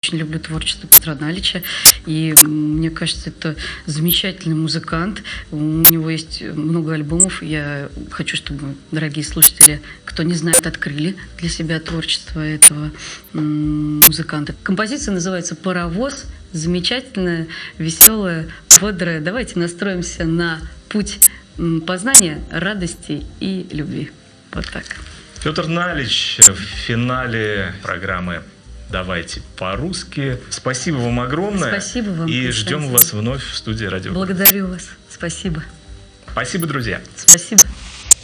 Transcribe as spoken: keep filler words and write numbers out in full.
очень люблю творчество Петра Налича. И мне кажется, это замечательный музыкант. У него есть много альбомов. Я хочу, чтобы дорогие слушатели, кто не знает, открыли для себя творчество этого музыканта. Композиция называется «Паровоз». Замечательная, веселая, бодрая. Давайте настроимся на путь познания, радости и любви. Вот так. Петр Налич в финале программы «Давайте по-русски». Спасибо вам огромное. Спасибо вам. И ждем вас вновь в студии «Радио». Благодарю вас. Спасибо. Спасибо, друзья. Спасибо.